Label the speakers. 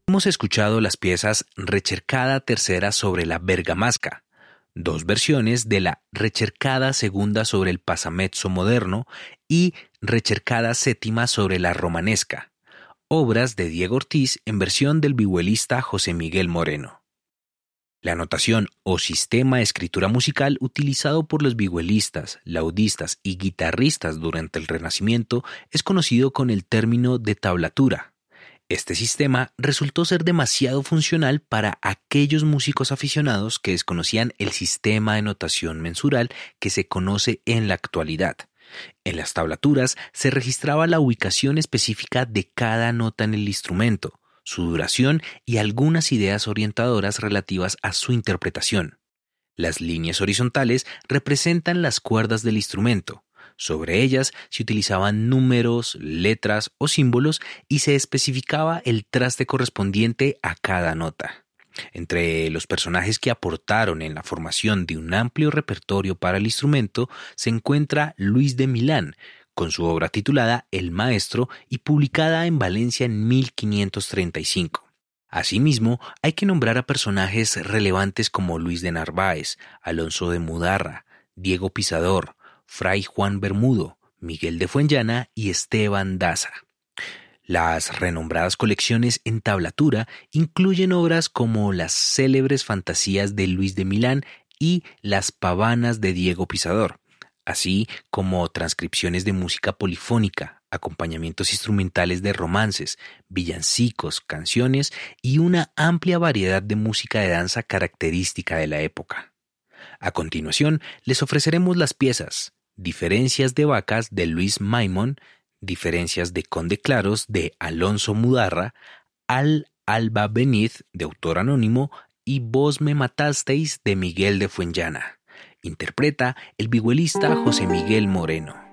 Speaker 1: Hemos escuchado las piezas Recercada tercera sobre la Bergamasca, dos versiones de la Recercada segunda sobre el Passamezzo moderno y Recercada séptima sobre la Romanesca, obras de Diego Ortiz en versión del vihuelista José Miguel Moreno. La notación o sistema de escritura musical utilizado por los vihuelistas, laudistas y guitarristas durante el Renacimiento es conocido con el término de tablatura. Este sistema resultó ser demasiado funcional para aquellos músicos aficionados que desconocían el sistema de notación mensural que se conoce en la actualidad. En las tablaturas se registraba la ubicación específica de cada nota en el instrumento, su duración y algunas ideas orientadoras relativas a su interpretación. Las líneas horizontales representan las cuerdas del instrumento. Sobre ellas se utilizaban números, letras o símbolos y se especificaba el traste correspondiente a cada nota. Entre los personajes que aportaron en la formación de un amplio repertorio para el instrumento se encuentra Luis de Milán, con su obra titulada El Maestro y publicada en Valencia en 1535. Asimismo, hay que nombrar a personajes relevantes como Luis de Narváez, Alonso de Mudarra, Diego Pisador, Fray Juan Bermudo, Miguel de Fuenllana y Esteban Daza. Las renombradas colecciones en tablatura incluyen obras como las célebres fantasías de Luis de Milán y las pavanas de Diego Pisador, así como transcripciones de música polifónica, acompañamientos instrumentales de romances, villancicos, canciones y una amplia variedad de música de danza característica de la época. A continuación, les ofreceremos las piezas Diferencias de vacas de Luis Maimón, Diferencias de Conde Claros de Alonso Mudarra, Al Alba Beniz de autor anónimo y Vos me matasteis de Miguel de Fuenllana. Interpreta el vihuelista José Miguel Moreno.